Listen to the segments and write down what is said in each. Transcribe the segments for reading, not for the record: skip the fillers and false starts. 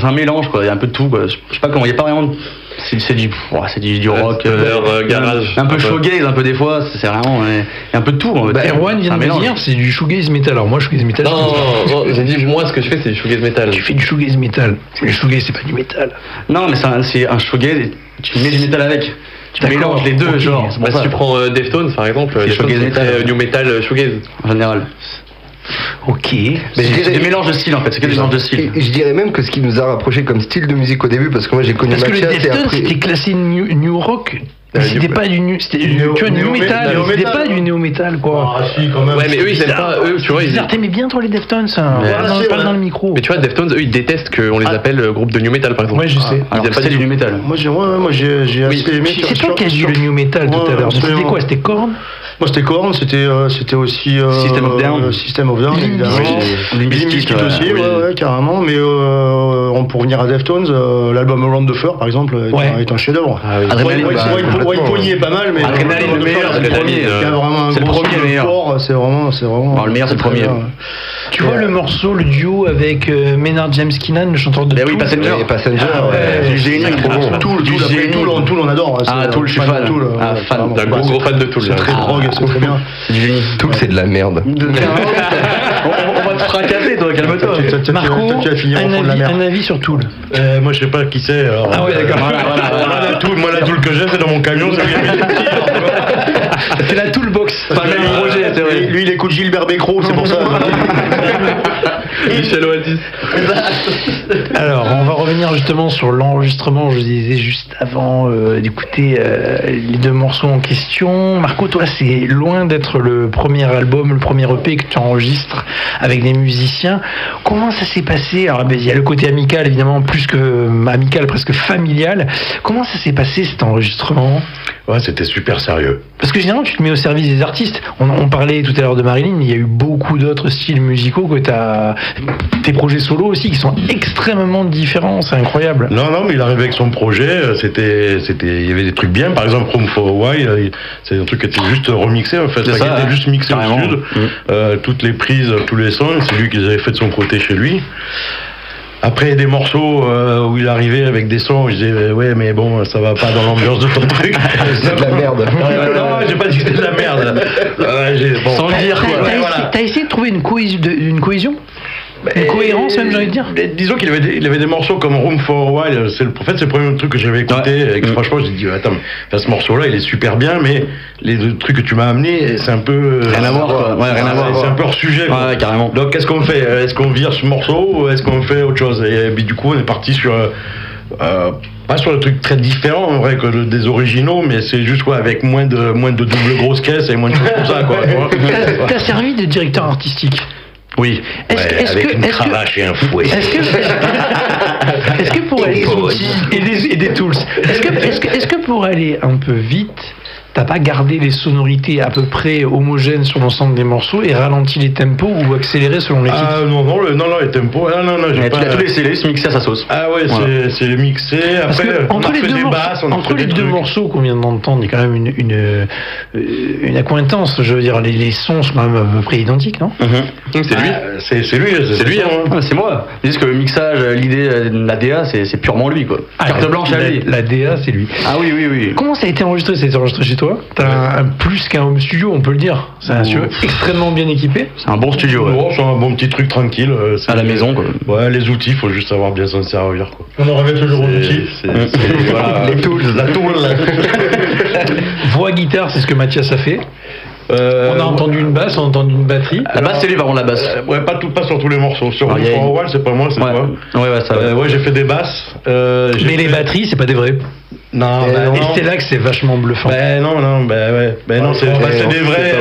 C'est un mélange, quoi. Il y a un peu de tout, quoi. Je sais pas comment. Il y a pas vraiment. C'est du rock, garage, un peu shoegaze, un peu des fois. C'est vraiment. Il y a un peu de tout. En fait. Erwan vient de me dire, c'est du shoegaze metal. Alors moi, shoegaze metal. Non, j'ai dit moi ce que je fais, c'est du shoegaze metal. Tu fais du shoegaze metal. Le shoegaze, c'est pas du metal. Non, mais c'est un shoegaze. Et tu mets du metal avec. Tu mélanges les deux, genre. Si tu prends Deftones, par exemple, c'est shoegaze metal, new metal shoegaze en général. Ok. Mais c'est des mélanges de style en fait, c'est que des mélanges de style. Je dirais même que ce qui nous a rapproché comme style de musique au début, parce que moi j'ai connu Mathias. Parce que les Deftones c'était classé new rock. C'était pas du new, c'était du new metal, c'était pas du néo metal quoi. Ah si quand même. Ouais mais eux ils aiment pas, eux tu vois. T'aimais bien toi les Deftones, parle dans le micro. Mais tu vois Deftones eux ils détestent qu'on les appelle groupe de new metal par exemple. Ouais je sais. Alors c'était du new metal. Moi j'ai assez aimé. C'est toi qui as dit le new metal tout à l'heure. C'était quoi? C'était Korn? Moi c'était Korn, c'était aussi System of Down. System of Down évidemment. Limp Bizkit aussi, ouais carrément. Mais pour revenir à Deftones, l'album Around the Fur par exemple est un chef-d'œuvre. White est pas mal, mais Adrenaline, le meilleur, c'est le premier. C'est le premier meilleur. C'est vraiment. Le meilleur, c'est le premier. Tu vois le morceau, le duo avec Maynard James Keenan, le chanteur de Tool. Oui, Passenger. C'est génial. Tool, on adore. Ah, Tool, je suis fan. Fan. T'es un gros fan de Tool. C'est très drogue, c'est très bien. C'est du génie. Tool, c'est de la merde. On va te fracasser, toi, calme-toi. Marco, un avis sur Tool. Moi, je sais pas qui c'est. Ah ouais, d'accord. Moi, la Tool que j'ai, c'est dans mon camion. C'est la Toolbox. Pas le même projet, c'est vrai. Lui, il écoute Gilbert Bécrot, c'est pour ça. Michel Oasis. Alors, on va revenir justement sur l'enregistrement. Je disais juste avant d'écouter les deux morceaux en question. Marco, toi, c'est loin d'être le premier album, le premier EP que tu enregistres avec des musiciens. Comment ça s'est passé? Alors, il y a le côté amical, évidemment, plus que amical, presque familial. Comment ça s'est passé cet enregistrement? Ouais, c'était super sérieux. Parce que généralement, tu te mets au service des artistes. On parlait tout à l'heure de Marilyn, mais il y a eu beaucoup d'autres styles musicaux que t'as. Tes projets solo aussi qui sont extrêmement différents, c'est incroyable. Non, mais il arrivait avec son projet, il y avait des trucs bien. Par exemple, Room for a While, c'est un truc qui était juste remixé, en fait. Ça était juste mixé au sud. Toutes les prises, tous les sons, c'est lui qui les avait fait de son côté chez lui. Après, il y a des morceaux où il arrivait avec des sons où je disais ouais, mais bon, ça va pas dans l'ambiance de ton truc. C'est de la merde. Non, j'ai pas dit que c'était de la merde. Sans le dire, quoi. T'as essayé de trouver une cohésion? Une cohérence même, j'ai envie de dire. Disons qu'il avait des morceaux comme Room for a While. C'est le premier truc que j'avais écouté. Et que, franchement, j'ai dit attends, ce morceau-là, il est super bien, mais les deux trucs que tu m'as amené, c'est un peu rien à voir, quoi. Ouais, rien à voir. C'est un peu hors sujet, quoi. Ouais, carrément. Donc, qu'est-ce qu'on fait? Est-ce qu'on vire ce morceau ou est-ce qu'on fait autre chose? Et du coup, on est parti sur pas sur le truc très différent en vrai que des originaux, mais c'est juste avec moins de double grosse caisse et moins de choses comme ça, quoi. T'as servi de directeur artistique? Oui, avec une cravache et un fouet. Est-ce que pour aller et des tools. Est-ce que pour aller un peu vite, t'as pas gardé les sonorités à peu près homogènes sur l'ensemble des morceaux et ralenti les tempos ou accéléré selon les titres? Ah non, les tempos. Ah non, j'ai pas. Tu l'as tous laissé se mixer à sa sauce. Ah ouais, voilà. c'est mixé. Après, entre les deux morceaux qu'on vient d'entendre, il y a quand même une accointance. Je veux dire, les sons sont quand même à peu près identiques, non? C'est lui. C'est lui. C'est moi. Ils disent que le mixage, l'idée, la DA, c'est purement lui, quoi. Carte blanche à lui. La DA, c'est lui. Ah oui. Comment ça a été enregistré? Ça a été enregistré chez toi? T'as un plus qu'un home studio, on peut le dire. C'est un studio extrêmement bien équipé. C'est un bon studio. C'est un bon petit truc tranquille. À la maison, quoi. Ouais, les outils, faut juste savoir bien s'en servir, quoi. On en revient toujours aux outils. Voilà. Les tools. La tool. Voix guitare, c'est ce que Mathias a fait. On a entendu une basse, on a entendu une batterie. La basse, c'est lui, par contre, la basse. Ouais, pas sur tous les morceaux. Sur Room for a While, c'est pas moi, c'est toi. Ouais, ça va. Ouais, j'ai fait des basses. Mais les batteries, c'est pas des vraies. Non, et c'est là que c'est vachement bluffant. Non, c'est des vrais.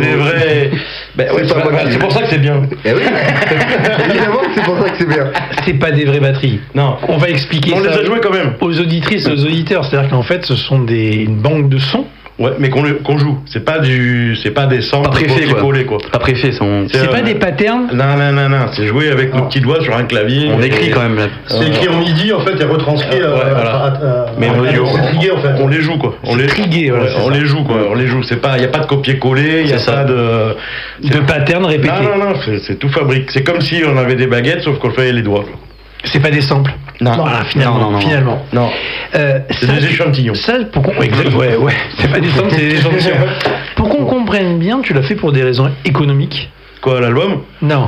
C'est pour ça que c'est bien. Eh oui. Évidemment que c'est pour ça que c'est bien. C'est pas des vraies batteries. Non. On va expliquer ça. On les a jouées quand même. Aux auditrices et aux auditeurs. C'est-à-dire qu'en fait, ce sont une banque de sons. Ouais, mais qu'on joue. C'est pas des samples collés, quoi. Pas préfet, c'est pas des patterns. Non. C'est joué avec nos petits doigts sur un clavier. On écrit quand même. C'est écrit en MIDI, en fait, et retranscrit. Mais c'est trigué, en fait. On les joue, quoi. On les joue, quoi. On les joue. Il y a pas de copier-coller. Il y a pas de patterns répétés. Non. C'est tout fabriqué. C'est comme si on avait des baguettes, sauf qu'on fait les doigts. C'est pas des samples. Non. Voilà, finalement. Non. C'est des échantillons. Ça, pour qu'on... Ouais, c'est pas des samples, c'est des échantillons. Pour qu'on comprenne bien, tu l'as fait pour des raisons économiques. Quoi, l'album? Non.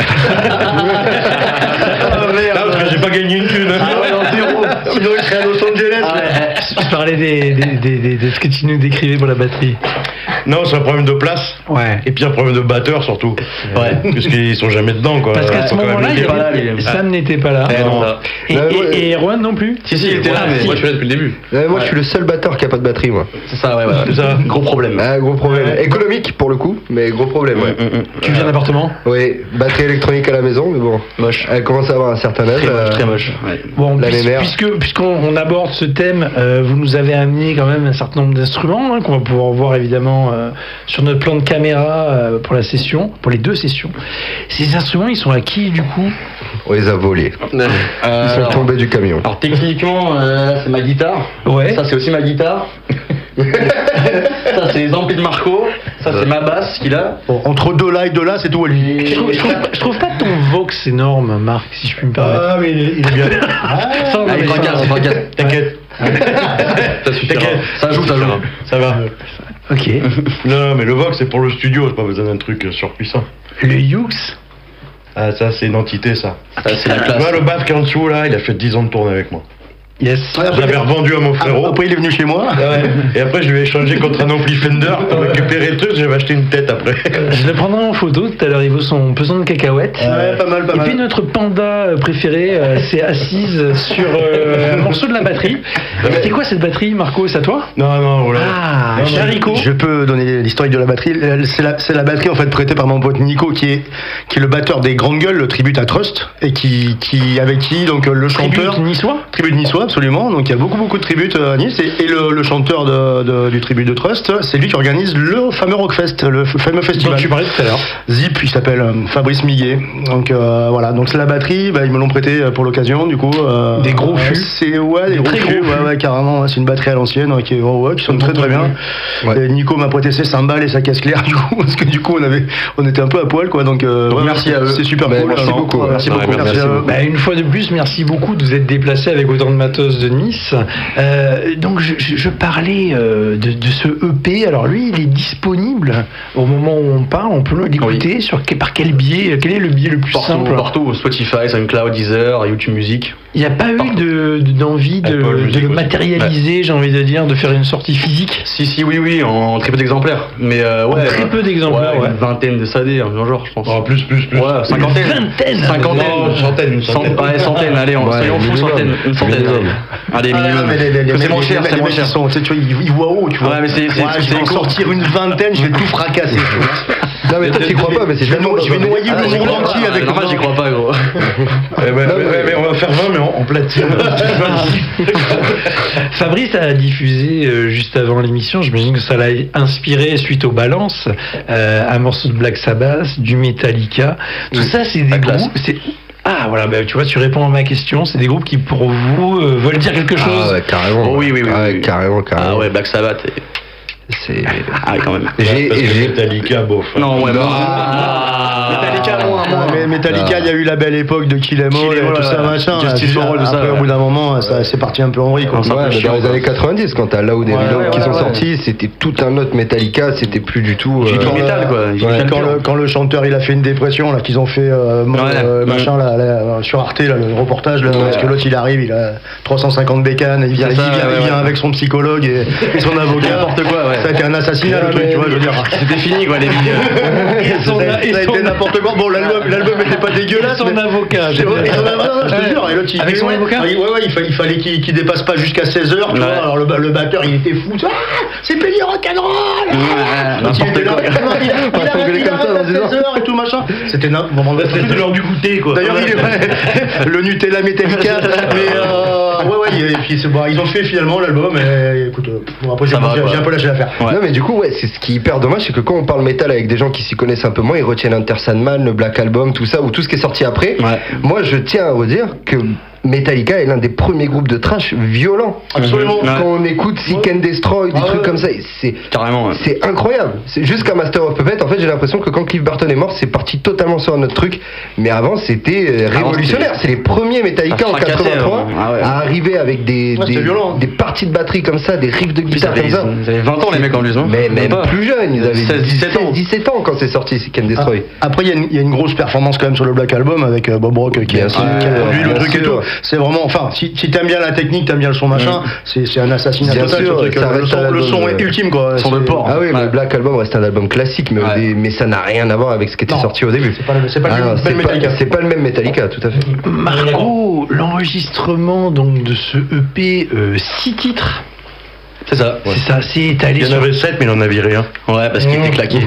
Parce que j'ai pas gagné une thune. Sinon, il serait à Los Angeles. Je parlais de ce que tu nous décrivais pour la batterie. Non, c'est un problème de place. Ouais. Et puis un problème de batteur surtout. Ouais. Parce qu'ils sont jamais dedans, quoi. Parce qu'à ce moment-là, Sam n'était pas là. Et Erwan non plus. Si, il était là, mais moi je suis là depuis le début. Moi, je suis le seul batteur qui a pas de batterie, moi. C'est ça, ouais. C'est ça. Gros problème. Gros problème. Économique pour le coup, mais gros problème, ouais. Tu viens d'appartement? Oui, batterie électronique à la maison, mais bon. Moche. Elle commence à avoir un certain âge. Très moche. Ouais. Bon, puisqu'on aborde ce thème, vous nous avez amené quand même un certain nombre d'instruments qu'on va pouvoir voir évidemment sur notre plan de caméra pour la session, pour les 2 sessions. Ces instruments, ils sont à qui du coup? On les a volés. Ils sont tombés du camion. Alors techniquement, c'est ma guitare. Ouais. Ça c'est aussi ma guitare. Ça c'est les amplis de Marco. Ça c'est ma basse qu'il a. Bon, entre 2 là et 2 là, c'est tout à lui. Je trouve pas ton Vox énorme, Marc, si je puis me permettre. Ah, mais il est bien. Il regarde. T'inquiète. Ça joue. Ça va. Ok. Non, mais le Vox, c'est pour le studio, j'ai pas besoin d'un truc surpuissant. Le Hughes? Ah, ça, c'est une entité, ça. C'est la classe. Moi, le BAF qui est en dessous, là, il a fait 10 ans de tournée avec moi. Yes. Je l'avais revendu à mon frérot. Après, il est venu chez moi. Et après, je lui ai échangé contre un ampli Fender pour récupérer le truc. J'avais acheté une tête après. Je le prendrai en photo. Tout à l'heure, il vaut son pesant de cacahuètes. Ouais, pas mal. Et puis, notre panda préféré s'est assise sur un morceau de la batterie. C'était quoi cette batterie, Marco? C'est à toi? Non, voilà. Ah, Charico. Je peux donner l'historique de la batterie. C'est la batterie en fait prêtée par mon pote Nico, qui est le batteur des Grandes Gueules, le tribute à Trust, et avec qui donc le chanteur. Tribute niçois, absolument. Donc il y a beaucoup de tributes à Nice, et le chanteur du tribute de Trust, c'est lui qui organise le fameux Rockfest, le fameux festival. Donc tu parlais tout à l'heure. Zip, il s'appelle Fabrice Miguet. Donc voilà, donc c'est la batterie, ils me l'ont prêté pour l'occasion, du coup. Des gros fûts. Des gros fûts, ouais, carrément. C'est une batterie à l'ancienne qui sonne très bien. Ouais. Et Nico m'a prêté ses cymbales et sa caisse claire, du coup, parce que du coup on était un peu à poil, quoi. Donc merci à eux. C'est super cool. Merci beaucoup. Merci beaucoup. Une fois de plus, merci beaucoup de vous être déplacés avec autant de matos de Nice. Donc je parlais de ce EP. Alors lui, il est disponible au moment où on parle. On peut l'écouter par quel biais? Quel est le biais le plus simple? Partout, Spotify, SoundCloud, Deezer, YouTube Music. Il n'y a pas eu d'envie de le matérialiser, j'ai envie de dire, de faire une sortie physique? Si, oui, en très peu d'exemplaires. Mais très peu d'exemplaires, une vingtaine de CD, un genre, je pense. Oh, plus. Ouais, cinquantaine. Une centaine. Ouais, centaine, allez, soyons fous, une centaine. Allez, minimum. C'est moins cher, c'est moins cher. Tu vois, ils voient haut, tu vois. Ouais, mais je vais en sortir une vingtaine, je vais tout fracasser. Non, mais toi, t'y crois pas, mais c'est je vais noyer le monde entier avec. Normal, j'y crois pas, gros. Mais on va faire 20, mais en platine. Fabrice a diffusé juste avant l'émission, j'imagine que ça l'a inspiré suite aux balances, un morceau de Black Sabbath, du Metallica. Tout ça, c'est des groupes. Ah voilà, tu vois, tu réponds à ma question. C'est des groupes qui pour vous veulent dire quelque chose. Ah ouais, carrément. Oh, oui. Carrément. Ah ouais, Black Sabbath. C'est. Ah, quand même. J'ai Metallica, bof. Non, ouais, Metallica, moins. Metallica, il y a eu la belle époque de Kill Em All et tout ça, machin. Après, au bout d'un moment, c'est parti un peu en vrille, quoi. Ouais, dans les années 90, quand t'as Loud et Reload qui sont sortis, c'était tout un autre Metallica, c'était plus du tout. Metal, quoi. Quand le chanteur il a fait une dépression, là, qu'ils ont fait machin, là, sur Arte, là, le reportage, là, parce que l'autre il arrive, il a 350 bécanes, il vient avec son psychologue et son avocat. N'importe quoi, ouais. Ça a été un assassinat, le truc, tu vois, je veux dire. C'était fini, quoi, les vidéos. Ça a été n'importe quoi. Bon, l'album était pas dégueulasse. Son avocat. Je te jure. Et l'autre, avec son avocat. Ouais, il fallait qu'il dépasse pas jusqu'à 16h, tu vois. Alors le batteur, il était fou. C'est payé rock'n'roll. N'importe quoi. Il arrête à 16h et tout, machin. C'était l'heure du goûter, quoi. D'ailleurs, le Nutella Metallica. Mais et puis ils ont fait finalement l'album. Écoute, après j'ai un peu lâché l'affaire. Non, mais du coup, c'est ce qui est hyper dommage, c'est que quand on parle métal avec des gens qui s'y connaissent un peu moins, ils retiennent Enter Sandman, le Black Album, tout ça, ou tout ce qui est sorti après. Moi, je tiens à vous dire que Metallica est l'un des premiers groupes de thrash violents. Absolument. Quand on écoute Seek and Destroy, des trucs comme ça, carrément. C'est incroyable. C'est jusqu'à Master of Puppets. En fait, j'ai l'impression que quand Cliff Burton est mort, c'est parti totalement sur un autre truc. Mais avant, c'était révolutionnaire. C'est les premiers Metallica en 83 à arriver avec des parties de batterie comme ça, des riffs de guitare comme ça. Ils avaient 20 ans les mecs en plus, hein. Mais même plus jeunes, ils avaient 17 ans quand c'est sorti Seek and Destroy. Après, il y a une grosse performance quand même sur le Black Album avec Bob Rock qui a produit le truc et tout. C'est vraiment, enfin, si t'aimes bien la technique, t'aimes bien le son machin, c'est un assassinat total. Le son est ultime quoi. Son de porc. Ah oui, mais le Black Album reste un album classique, mais ça n'a rien à voir avec ce qui était sorti au début. C'est pas le même Metallica. C'est pas le même Metallica, tout à fait. Marco, l'enregistrement donc de ce EP 6 titres. C'est ça. C'est ça, c'est étalé. Il y en avait 7, mais il en avait rien. Ouais, parce qu'il était claqué.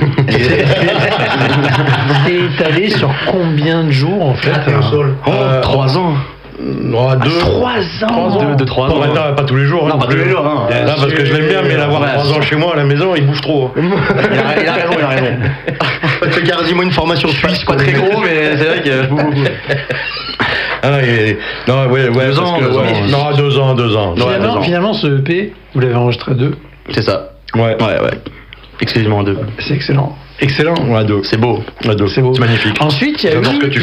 C'est étalé sur combien de jours en fait? 3 ans. 3 ans. 3 ans. Pas tous les jours. Non, pas tous les jours. Hein, parce que je l'aime bien, mais l'avoir 3 ans chez moi à la maison, il bouffe trop. Il a raison. C'est quasiment une formation suisse. Pas très gros, mais c'est vrai que. Non, 2 ans. Non, 2 ans. Finalement, ce EP, vous l'avez enregistré à 2. C'est ça. Ouais. Exclusivement à 2. C'est excellent. À 2. C'est beau. C'est beau. C'est magnifique. Ensuite, il y a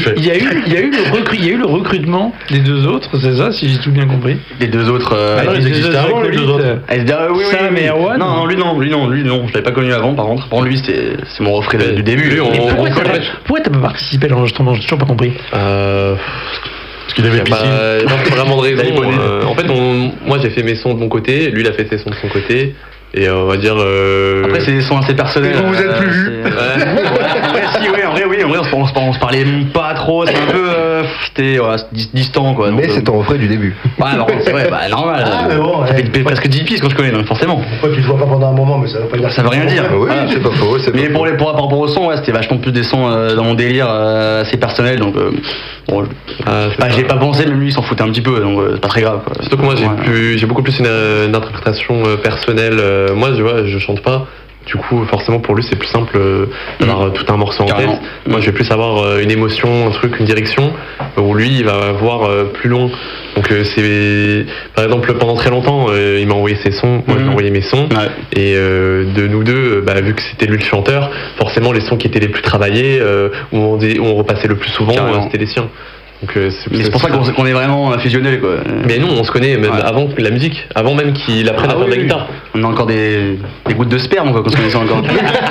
eu le recrutement des 2 autres, c'est ça, si j'ai tout bien compris. Les 2 autres. Ils existaient avant, les 2 autres. Sam et Erwan. Non, lui non. Je l'avais pas connu avant, par contre. Pour lui, c'est mon refrain du début. Pourquoi t'as pas participé à l'enregistrement? J'ai toujours pas compris. Parce qu'il avait piscine. Pas vraiment de raison. En fait, moi j'ai fait mes sons de mon côté, lui il a fait ses sons de son côté. Et on va dire. Après, c'est des sons assez personnels. Vous êtes plus vus. En vrai, on se parlait pas trop. C'est un peu. C'était distant, quoi. Mais c'est ton refrain du début. Ouais, c'est vrai, normal. Ça fait presque 10 pistes quand je connais, donc forcément. Après, tu te vois pas pendant un moment, mais ça veut pas dire. Ça veut rien dire. Oui, c'est pas faux. Mais par rapport au son, c'était vachement plus des sons dans mon délire assez personnel, donc. J'ai pas pensé, mais lui il s'en foutait un petit peu, donc c'est pas très grave. Surtout que moi j'ai beaucoup plus une interprétation personnelle. Moi, tu vois, je chante pas. Du coup, forcément, pour lui, c'est plus simple d'avoir tout un morceau en tête. Moi, je vais plus avoir une émotion, un truc, une direction, où lui, il va voir plus loin. Donc, c'est... Par exemple, pendant très longtemps, il m'a envoyé ses sons, moi, je lui ai envoyé mes sons. Ouais. Et de nous deux, vu que c'était lui le chanteur, forcément, les sons qui étaient les plus travaillés, où on repassait le plus souvent, c'était les siens. Donc, c'est pour ça qu'on est vraiment fusionnels, quoi. Mais nous, on se connaît même avant la musique, avant même qu'il apprenne à faire de la guitare. On a encore des gouttes de sperme, quoi, qu'on se connaissait encore.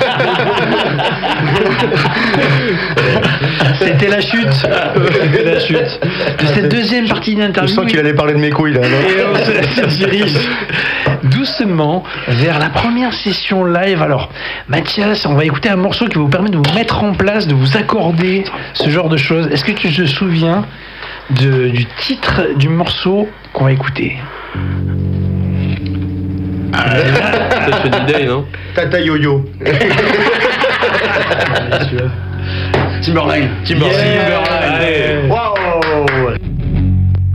C'était la chute. De cette deuxième partie d'interview. Je sens qu'il allait parler de mes couilles, là. Et on se dirige doucement vers la première session live. Alors, Mathias, on va écouter un morceau qui va vous permettre de vous mettre en place, de vous accorder ce genre de choses. Est-ce que tu te souviens du titre du morceau qu'on va écouter? Ça fait du day, non? Tata Yo-Yo. Timberline. Timberline. Wow.